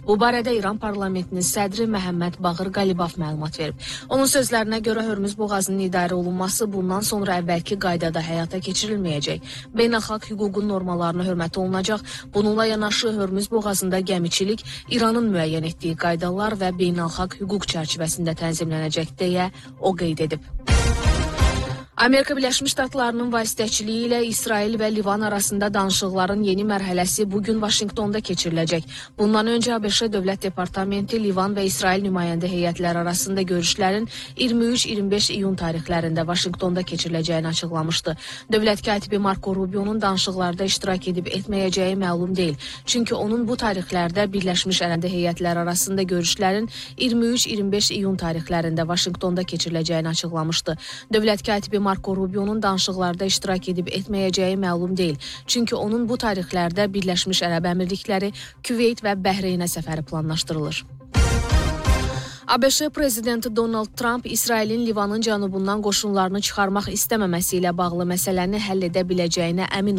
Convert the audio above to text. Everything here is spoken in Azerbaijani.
Bu barədə İran parlamentinin sədri Məhəmməd Bağır Qalibaf məlumat verib. Onun sözlərinə görə Hörmüz boğazının idarə olunması bundan sonra əvvəlki qaydada həyata keçirilməyəcək. Beynəlxalq hüququn normalarına hörmət olunacaq. Bununla yanaşı Hörmüz boğazında gəmiçilik İranın müəyyən etdiyi qaydalar və beynəlxalq hüquq çərçivəsində tənzimlənəcək deyə o qeyd edib. Amerika Birləşmiş Ştatlarının vasitəçiliyi ilə İsrail və Livan arasında danışıqların yeni mərhələsi bugün Vaşinqtonda keçiriləcək. Bundan öncə ABŞ Dövlət Departamenti Livan və İsrail nümayəndə heyətləri arasında görüşlərin 23-25 iyun tarixlərində Vaşinqtonda keçiriləcəyini açıqlamışdı. Dövlət katibi Marco Rubio'nun danışıqlarda iştirak edib etməyəcəyi məlum deyil. Çünki onun bu tarixlərdə Birləşmiş Ərəb heyətləri arasında görüşlərin 23-25 iyun tarixlərində Vaşinqtonda keçiriləcəyini açıqlamışdı. Dövlət katibi Marco Rubio'nun danışıqlarda iştirak edib etməyəcəyi məlum deyil. Çünki onun bu tarixlərdə Birləşmiş Ərəb Əmirlikləri, Küveyt və Bəhreynə səfəri planlaşdırılır. ABŞ prezidenti Donald Trump İsrailin Livanın cənubundan qoşunlarını çıxarmaq istəməməsi ilə bağlı məsələni həll edə biləcəyinə əmin